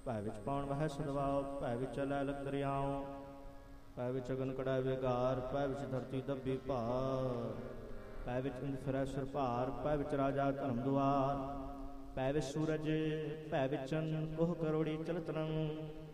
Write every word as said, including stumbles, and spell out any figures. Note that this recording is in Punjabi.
ਭੈ ਵਿੱਚ ਪਾਉਣ ਵਹਿ ਸਦਵਾਓ, ਭੈ ਵਿੱਚ ਲੈ ਲਗ ਦਰਿਆਓ, ਭੈ ਵਿੱਚ ਅਗਨ ਕੜਾਏ ਵਿਗਾਰ, ਭੈ ਵਿੱਚ ਧਰਤੀ ਦੱਬੀ ਭਾਰ, ਭੈ ਵਿੱਚ ਇੰਦ ਫਿਰੈ ਸਿਰ ਭਾਰ, ਭੈ ਵਿੱਚ ਰਾਜਾ ਧਰਮ ਦੁਆਰ, ਭੈ ਵਿੱਚ ਸੂਰਜ, ਭੈ ਵਿੱਚ ਚੰਨ ਕੋਹ ਕਰੋੜੀ ਚਲਤ ਰੰਗ,